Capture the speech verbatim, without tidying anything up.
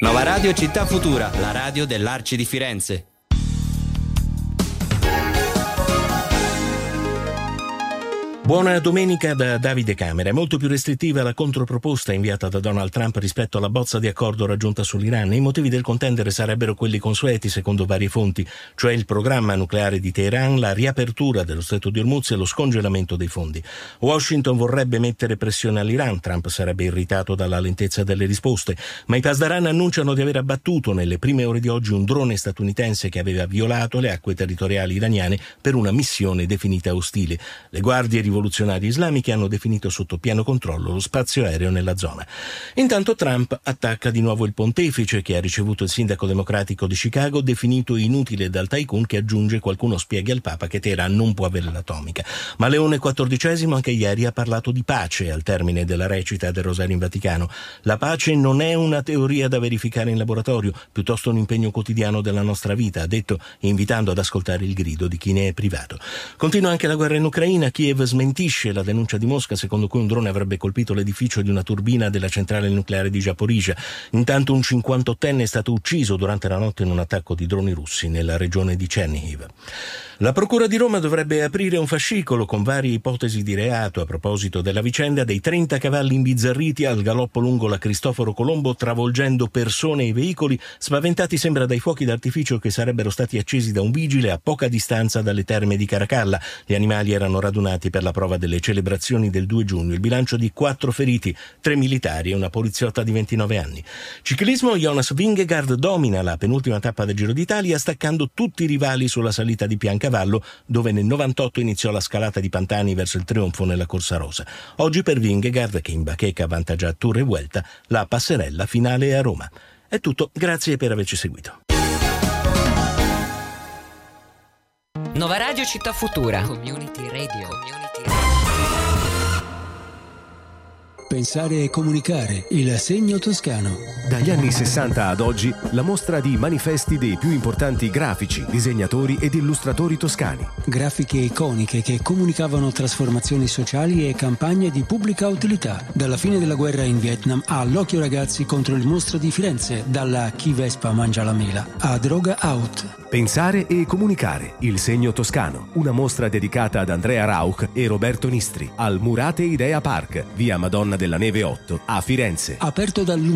Nova Radio Città Futura, la radio dell'Arci di Firenze. Buona domenica da Davide Camera. È molto più restrittiva la controproposta inviata da Donald Trump rispetto alla bozza di accordo raggiunta sull'Iran. I motivi del contendere sarebbero quelli consueti secondo varie fonti, cioè il programma nucleare di Teheran, la riapertura dello stretto di Hormuz e lo scongelamento dei fondi. Washington vorrebbe mettere pressione all'Iran, Trump sarebbe irritato dalla lentezza delle risposte, ma i Pasdaran annunciano di aver abbattuto nelle prime ore di oggi un drone statunitense che aveva violato le acque territoriali iraniane per una missione definita ostile. Le guardie rivoluzionarie islamiche hanno definito sotto pieno controllo lo spazio aereo nella zona. Intanto Trump attacca di nuovo il pontefice, che ha ricevuto il sindaco democratico di Chicago definito inutile dal tycoon, che aggiunge: qualcuno spieghi al Papa che Teheran non può avere l'atomica. Ma Leone quattordicesimo anche ieri ha parlato di pace al termine della recita del Rosario in Vaticano. La pace non è una teoria da verificare in laboratorio, piuttosto un impegno quotidiano della nostra vita, ha detto, invitando ad ascoltare il grido di chi ne è privato. Continua anche la guerra in Ucraina. Kiev smentisce la denuncia di Mosca secondo cui un drone avrebbe colpito l'edificio di una turbina della centrale nucleare di Zaporizhzhia. Intanto un cinquantottenne è stato ucciso durante la notte in un attacco di droni russi nella regione di Chernihiv. La Procura di Roma dovrebbe aprire un fascicolo con varie ipotesi di reato a proposito della vicenda dei trenta cavalli imbizzarriti al galoppo lungo la Cristoforo Colombo, travolgendo persone e veicoli, spaventati sembra dai fuochi d'artificio che sarebbero stati accesi da un vigile a poca distanza dalle terme di Caracalla. Gli animali erano radunati per la prova delle celebrazioni del due giugno. Il bilancio di quattro feriti, tre militari e una poliziotta di ventinove anni. Ciclismo, Jonas Vingegaard domina la penultima tappa del Giro d'Italia, staccando tutti i rivali sulla salita di Piancavallo, dove nel novantotto iniziò la scalata di Pantani verso il trionfo nella Corsa Rosa. Oggi per Vingegaard, che in bacheca vanta già Tour e Vuelta, la passerella finale a Roma. È tutto, grazie per averci seguito. Nova Radio Città Futura. Community Radio. Community Radio. Pensare e comunicare, il segno toscano. Dagli anni sessanta ad oggi, la mostra di manifesti dei più importanti grafici, disegnatori ed illustratori toscani. Grafiche iconiche che comunicavano trasformazioni sociali e campagne di pubblica utilità. Dalla fine della guerra in Vietnam all'Occhio Ragazzi contro il mostro di Firenze, dalla Chi Vespa mangia la mela a Droga Out. Pensare e comunicare, il segno toscano. Una mostra dedicata ad Andrea Rauch e Roberto Nistri al Murate Idea Park, via Madonna della Neve otto a Firenze. Aperto dal